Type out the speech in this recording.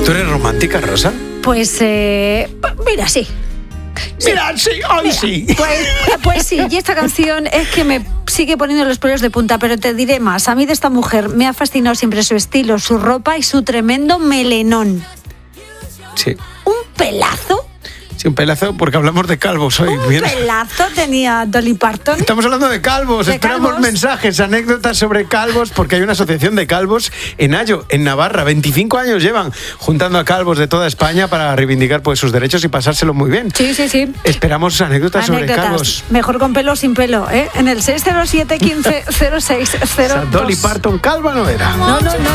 ¿Tú eres romántica, Rosa? Pues, mira, sí. Mira, sí, hoy Mira, sí. Pues sí, y esta canción es que me sigue poniendo los pelos de punta, pero te diré más. A mí de esta mujer me ha fascinado siempre su estilo, su ropa y su tremendo melenón. Sí. Un pelazo. Sí, un pelazo, porque hablamos de calvos hoy. Un pelazo tenía Dolly Parton. Estamos hablando de calvos. Esperamos mensajes, anécdotas sobre calvos, porque hay una asociación de calvos en Ayo, en Navarra. 25 años llevan juntando a calvos de toda España para reivindicar pues sus derechos y pasárselo muy bien. Sí, sí, sí. Esperamos anécdotas sobre calvos. Mejor con pelo o sin pelo, ¿eh? En el 607 15 06 02. Dolly Parton calva no era. No.